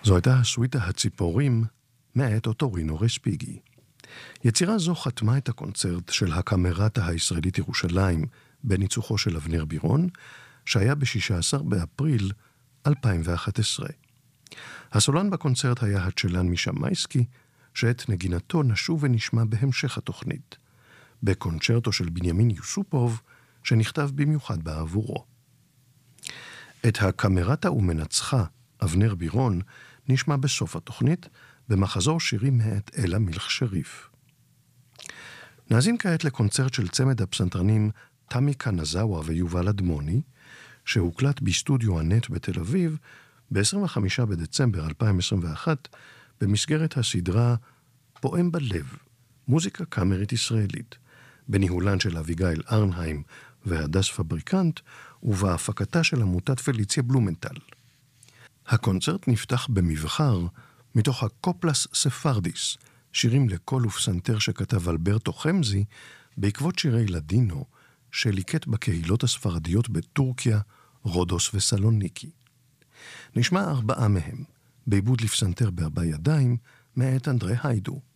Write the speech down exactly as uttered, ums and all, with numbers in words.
זו הייתה הסוויטה הציפורים מאת אוטורינו רספיגי. יצירה זו חתמה את הקונצרט של הקאמרטה הישראלית ירושלים בניצוחו של אבנר בירון, שהיה ב-שישה עשר באפריל אלפיים ואחת עשרה. הסולן בקונצרט היה הצ'לן מישה מייסקי, שאת נגינתו נשוב ונשמע בהמשך התוכנית, בקונצ'רטו של בנימין יוסופוב, שנכתב במיוחד בעבורו. את הקאמרטה ומנצחה, אבנר בירון, נשמע בסוף התוכנית, במחזור שירים מאת אלה מלך שריף. נאזין כעת לקונצרט של צמד הפסנתרנים תמי קנזאווה ויובל אדמוני, שהוקלט בסטודיו הנט בתל אביב ב-עשרים וחמישה בדצמבר אלפיים עשרים ואחת, במסגרת הסדרה פועם בלב, מוזיקה קאמרית ישראלית, בניהולן של אביגיל ארנהיים והדס פבריקנט, ובהפקתה של עמותת פליציה בלומנטל. הקונצרט נפתח במבחר מתוך הקופלס ספרדיס, שירים לקול ופסנתר שכתב אלברטו חמזי, בעקבות שירי לדינו, שליקט בקהילות הספרדיות בטורקיה, רודוס וסלוניקי. נשמע ארבעה מהם, בעיבוד לפסנתר בארבע ידיים, מאת אנדרי היידו.